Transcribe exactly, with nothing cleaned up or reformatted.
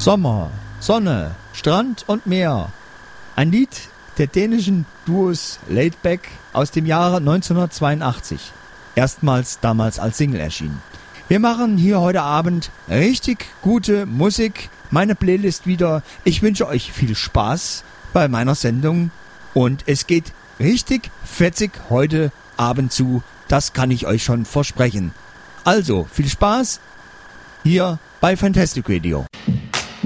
Sommer, Sonne, Strand und Meer. Ein Lied der dänischen Duos Laidback aus dem Jahre neunzehnhundertzweiundachtzig. Erstmals damals als Single erschienen. Wir machen hier heute Abend richtig gute Musik. Meine Playlist wieder. Ich wünsche euch viel Spaß bei meiner Sendung. Und es geht richtig fetzig heute Abend zu. Das kann ich euch schon versprechen. Also, viel Spaß hier bei Fantastic Radio.